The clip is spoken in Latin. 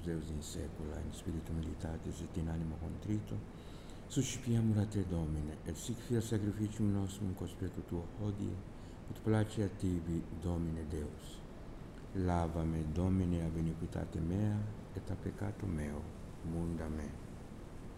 Deus in saecula, in spiritu militatis et in animo contrito, suscipiamur a te, Domine, et sic fiat sacrificium nostrum conspetto tuo hodie, ut place a tibi, Domine Deus. Lava me, Domine, ab iniquitate mea, et a peccatum meo, munda me.